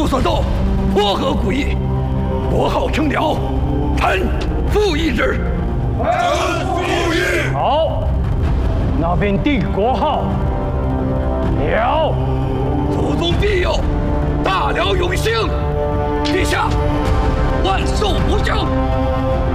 有所奏，颇合古意。国号称辽，臣复议之。 臣复议。 好，那便定国号辽。 祖宗庇佑，大辽永兴。陛下，万寿无疆。